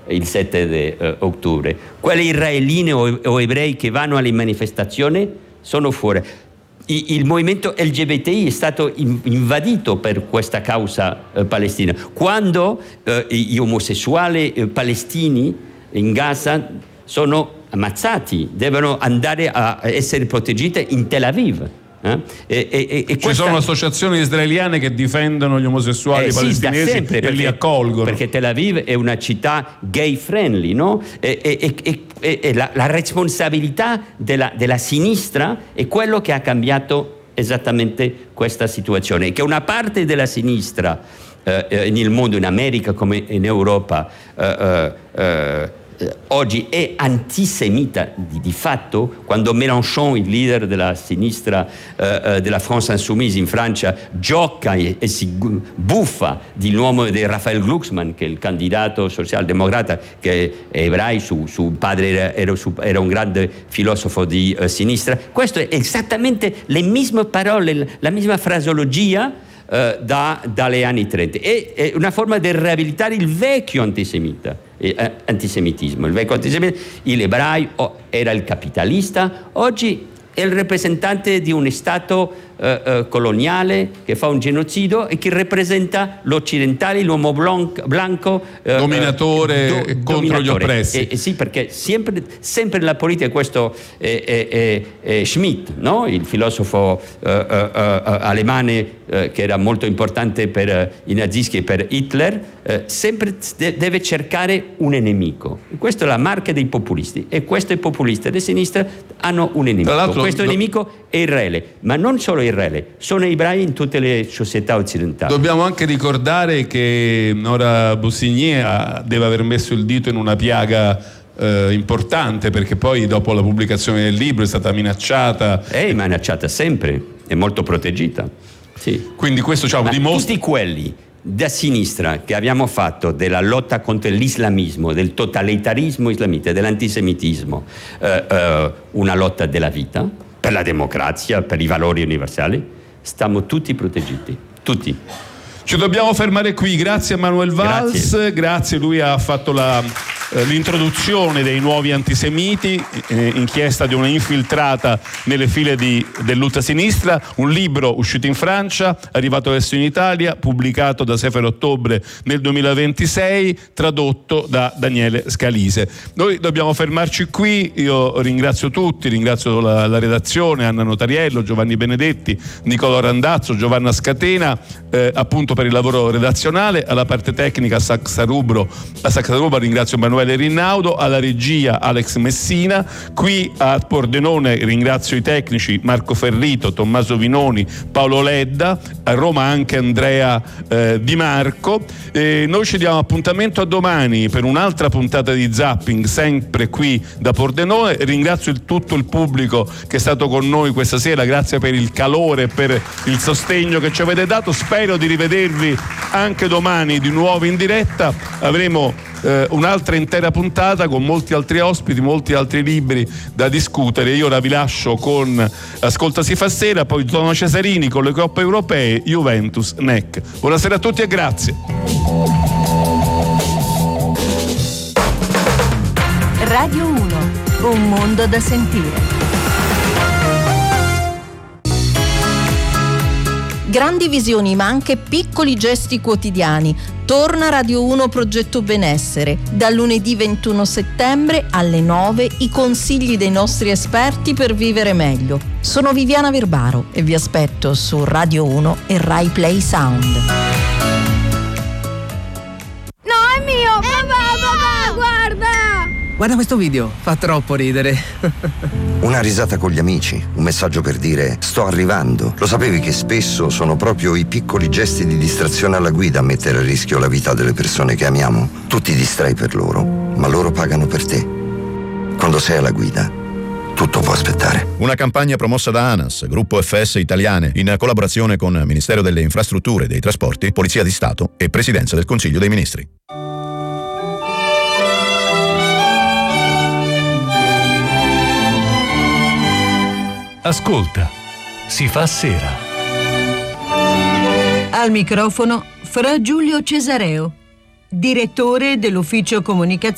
il 7 di ottobre. Quelli israeliani o ebrei che vanno alle manifestazioni sono fuori. Il movimento LGBTI è stato invadito per questa causa palestina. Quando gli omosessuali palestini in Gaza sono ammazzati, devono andare a essere proteggiti in Tel Aviv. Ci sono associazioni israeliane che difendono gli omosessuali palestinesi e li accolgono. Perché Tel Aviv è una città gay friendly, no? E la responsabilità della sinistra è quello che ha cambiato esattamente questa situazione. Che una parte della sinistra nel mondo, in America come in Europa, oggi è antisemita di fatto. Quando Mélenchon, il leader della sinistra della France Insoumise in Francia, gioca e si buffa di nome di Raphael Glucksmann, che è il candidato socialdemocrata, che è ebreo, suo padre era un grande filosofo di sinistra. Questo è esattamente le misme parole, la misma fraseologia dalle anni 30. È una forma di riabilitare il vecchio antisemitismo. Il vecchio antisemitismo, l'ebreo era il capitalista, oggi è il rappresentante di un Stato coloniale che fa un genocidio e che rappresenta l'occidentale, l'uomo blanco dominatore contro gli oppressi. Sì, perché sempre nella politica, questo è Schmitt, no? Il filosofo alemane che era molto importante per i nazisti e per Hitler, sempre deve cercare un nemico. Questa è la marca dei populisti, e questi populisti di sinistra hanno un nemico. Questo nemico è Israele, ma non solo Israele, sono ebrei in tutte le società occidentali. Dobbiamo anche ricordare che Nora Bussigny deve aver messo il dito in una piaga importante, perché poi dopo la pubblicazione del libro è stata minacciata. È minacciata sempre, è molto protegita. Sì. Quindi questo dimostra. Tutti quelli da sinistra che abbiamo fatto della lotta contro l'islamismo, del totalitarismo islamita, dell'antisemitismo, una lotta della vita, per la democrazia, per i valori universali, stiamo tutti proteggiti, tutti. Ci dobbiamo fermare qui. Grazie a Manuel Valls, grazie. Lui ha fatto l'introduzione dei nuovi antisemiti, inchiesta di una infiltrata nelle file dell'ultrasinistra, un libro uscito in Francia, arrivato adesso in Italia, pubblicato da Sefer Ottobre nel 2026, tradotto da Daniele Scalise. Noi dobbiamo fermarci qui. Io ringrazio tutti, ringrazio la redazione, Anna Notariello, Giovanni Benedetti, Nicolò Randazzo, Giovanna Scatena, appunto per il lavoro redazionale, alla parte tecnica a Saxaruba ringrazio Emanuele Rinnaudo, alla regia Alex Messina, qui a Pordenone ringrazio i tecnici Marco Ferrito, Tommaso Vinoni, Paolo Ledda, a Roma anche Andrea Di Marco. Noi ci diamo appuntamento a domani per un'altra puntata di Zapping, sempre qui da Pordenone. Ringrazio tutto il pubblico che è stato con noi questa sera, grazie per il calore e per il sostegno che ci avete dato. Spero di rivedervi anche domani di nuovo in diretta. Avremo un'altra intera puntata con molti altri ospiti, molti altri libri da discutere. Io ora vi lascio con Ascolta si fa sera, poi Tono Cesarini con le coppe europee, Juventus, NEC. Buonasera a tutti e grazie. Radio 1, un mondo da sentire. Grandi visioni ma anche piccoli gesti quotidiani. Torna Radio 1 Progetto Benessere. Dal lunedì 21 settembre alle 9 i consigli dei nostri esperti per vivere meglio. Sono Viviana Verbaro e vi aspetto su Radio 1 e Rai Play Sound. No, è mio! Papà, guarda! Guarda questo video, fa troppo ridere. Una risata con gli amici, un messaggio per dire sto arrivando. Lo sapevi che spesso sono proprio i piccoli gesti di distrazione alla guida a mettere a rischio la vita delle persone che amiamo? Tu ti distrai per loro, ma loro pagano per te. Quando sei alla guida, tutto può aspettare. Una campagna promossa da ANAS, Gruppo FS Italiane, in collaborazione con Ministero delle Infrastrutture e dei Trasporti, Polizia di Stato e Presidenza del Consiglio dei Ministri. Ascolta, si fa sera. Al microfono Fra Giulio Cesareo, direttore dell'ufficio comunicazione